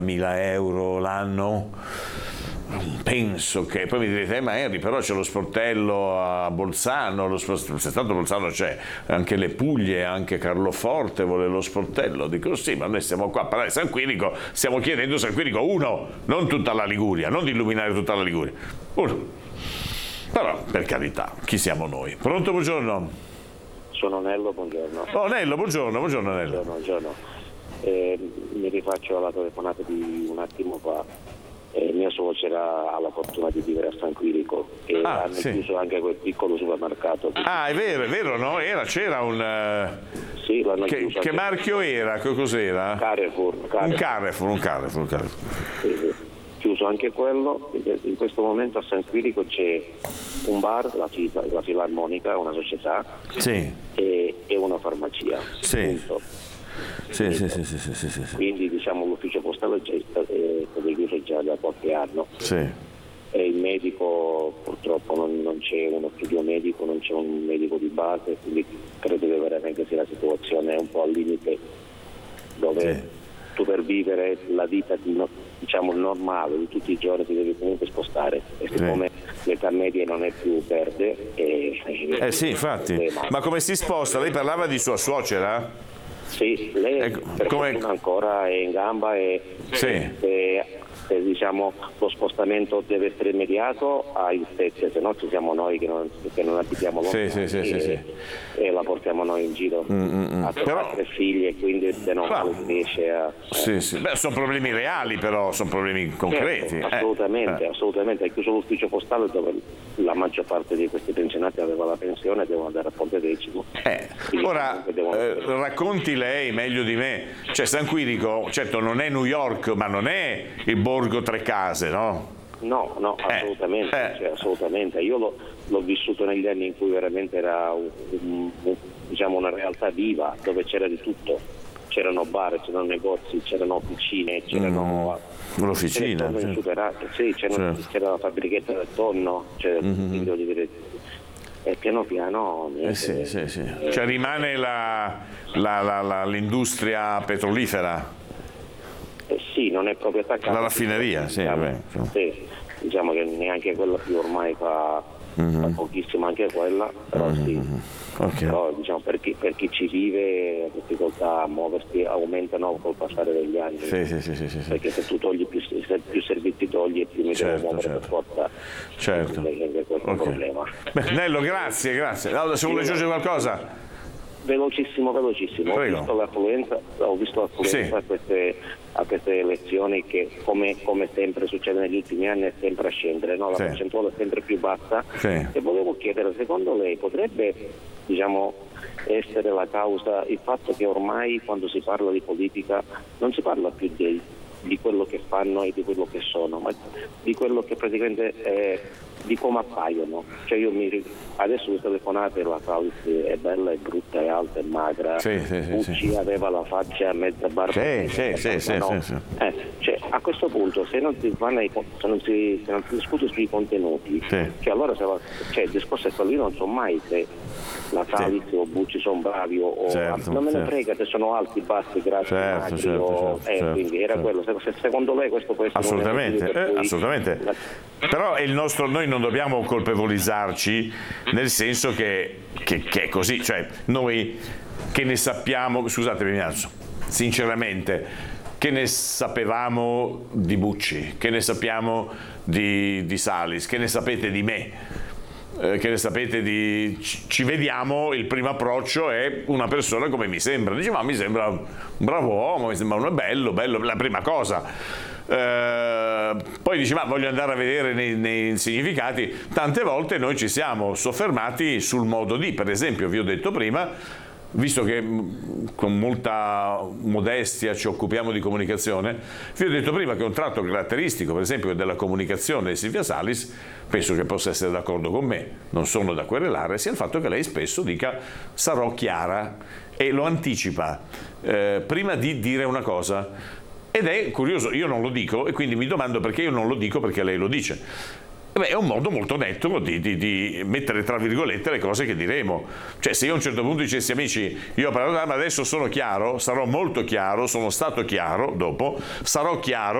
1.000 € l'anno. Penso che poi mi direte, ma Henry, però c'è lo sportello a Bolzano, se tanto Bolzano c'è, anche le Puglie, anche Carloforte vuole lo sportello. Dico sì, ma noi stiamo qua a parlare di San Quirico, stiamo chiedendo San Quirico uno, non tutta la Liguria, non di illuminare tutta la Liguria, uno. Però, per carità, chi siamo noi? Pronto, buongiorno? Sono Nello, buongiorno. Oh, Nello, buongiorno Nello. Buongiorno. Mi rifaccio alla telefonata di un attimo fa. Mia suocera ha la fortuna di vivere a San Quirico e hanno chiuso anche quel piccolo supermercato. Ah, è vero, no? C'era un... Sì, l'hanno chiuso. Che marchio era? Cos'era? Carrefour. Un Carrefour. Sì. Chiuso anche quello. In questo momento a San Quirico c'è un bar, la Filarmonica, una società, e una farmacia. Sì. Punto. Sì. Quindi diciamo l'ufficio postale è stato chiuso già da qualche anno. Sì. E il medico purtroppo non c'è uno studio medico, non c'è un medico di base, quindi credo che veramente sia la situazione un po' al limite, dove tu per vivere la vita diciamo normale di tutti i giorni ti devi comunque spostare, e siccome l'età media non è più verde sì, infatti. Ma come si sposta? Lei parlava di sua suocera? Sì, lei per fortuna ancora è in gamba e diciamo lo spostamento deve essere immediato a Spezia, se no ci siamo noi che non abitiamo lontano e la portiamo noi in giro. Ha tre figli e quindi se non riesce a... Beh, sono problemi reali, però sono problemi concreti. Assolutamente. È chiuso l'ufficio postale dove la maggior parte di questi pensionati aveva la pensione e devono andare a Ponte Decimo. Ora, racconti lei meglio di me, cioè San Quirico, certo non è New York, ma non è il borgo tre case, no? No, assolutamente, assolutamente. Io l'ho vissuto negli anni in cui veramente era diciamo una realtà viva, dove c'era di tutto. C'erano bar, c'erano negozi, c'erano officine, c'erano l'officina. C'era la fabbrichetta del tonno, quindi voglio dire, e piano piano Cioè rimane l'industria petrolifera. Sì, non è proprio attaccata. La raffineria, diciamo che neanche quella più ormai fa pochissimo, anche quella, però però diciamo per chi ci vive le difficoltà a muoversi aumentano col passare degli anni, perché se tu togli più servizi togli e più mi devo muovere per forza, questo è il problema. Nello, grazie. Allora, se vuole aggiungere qualcosa? Velocissimo. Prego. Ho visto l'affluenza a queste elezioni che come sempre succede negli ultimi anni è sempre a scendere, no? La percentuale è sempre più bassa. E volevo chiedere, secondo lei potrebbe essere la causa il fatto che ormai quando si parla di politica non si parla più di quello che fanno e di quello che sono, ma di quello che praticamente di come appaiono. Cioè adesso le telefonate, la Fauzi è bella, è brutta, è alta, è magra, Bucci aveva la faccia mezza barba. Cioè, a questo punto se non si discute sui contenuti, cioè allora il discorso è quello, io non so mai se la Fauzi o Bucci sono bravi non me ne frega se sono alti, bassi, grassi, magri, quindi era quello. Se secondo lei questo può essere assolutamente. Però noi non dobbiamo colpevolizzarci, nel senso che è così, cioè noi che ne sappiamo, scusatemi, mi alzo, sinceramente, che ne sapevamo di Bucci, che ne sappiamo di Salis, che ne sapete di me, che ne sapete ci vediamo, il primo approccio è una persona come mi sembra, dice ma mi sembra un bravo uomo, mi sembra uno bello, la prima cosa. Poi dici ma voglio andare a vedere nei significati. Tante volte noi ci siamo soffermati sul modo di, per esempio vi ho detto prima, visto che con molta modestia ci occupiamo di comunicazione, vi ho detto prima che un tratto caratteristico per esempio della comunicazione di Silvia Salis, penso che possa essere d'accordo con me, non sono da querelare, sia il fatto che lei spesso dica sarò chiara e lo anticipa prima di dire una cosa. Ed è curioso, io non lo dico e quindi mi domando perché io non lo dico, perché lei lo dice. È un modo molto netto di mettere tra virgolette le cose che diremo. Cioè, se io a un certo punto dicessi, amici, io ho parlato, ma adesso sono chiaro, sarò molto chiaro, sono stato chiaro, dopo sarò chiaro